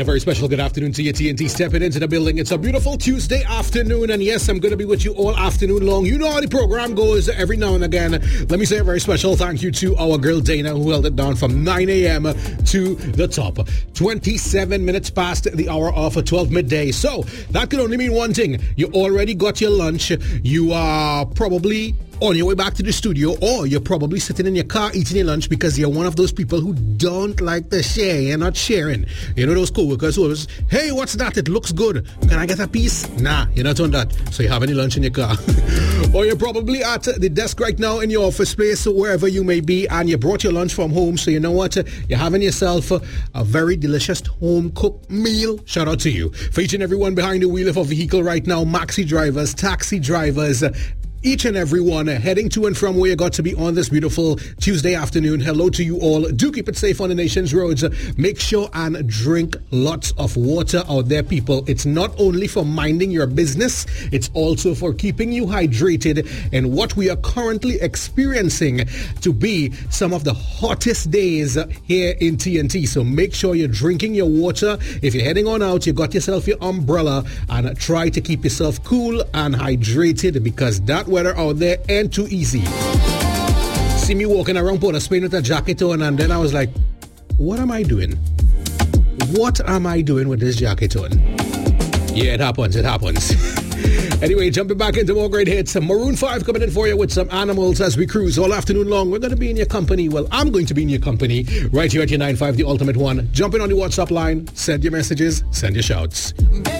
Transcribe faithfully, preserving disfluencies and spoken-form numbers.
a very special good afternoon to you, T N T. Stepping into the building. It's a beautiful Tuesday afternoon, and yes, I'm going to be with you all afternoon long. You know how the program goes every now and again. Let me say a very special thank you to our girl Dana, who held it down from nine a.m. to the top. twenty-seven minutes past the hour of twelve midday. So that could only mean one thing. You already got your lunch. You are probably on your way back to the studio, or you're probably sitting in your car eating your lunch because you're one of those people who don't like to share. You're not sharing. You know those co-workers who always, hey, what's that? It looks good. Can I get a piece? Nah, you're not on that. So you have any lunch in your car. Or you're probably at the desk right now in your office place, wherever you may be, and you brought your lunch from home. So you know what? You're having yourself a very delicious home-cooked meal. Shout out to you. For each and everyone behind the wheel of a vehicle right now, maxi drivers, taxi drivers, each and every one heading to and from where you got to be on this beautiful Tuesday afternoon. Hello to you all. Do keep it safe on the nation's roads. Make sure and drink lots of water out there, people. It's not only for minding your business, it's also for keeping you hydrated in what we are currently experiencing to be some of the hottest days here in T N T. So make sure you're drinking your water. If you're heading on out, you got yourself your umbrella, and try to keep yourself cool and hydrated, because that weather out there ain't too easy. See me walking around Port of Spain with a jacket on, and then I was like, what am I doing? What am I doing with this jacket on? Yeah, it happens, it happens. Anyway, jumping back into more great hits. Maroon five coming in for you with some Animals as we cruise all afternoon long. We're going to be in your company. Well, I'm going to be in your company right here at your nine five, the ultimate one. Jumping on the WhatsApp line. Send your messages, send your shouts.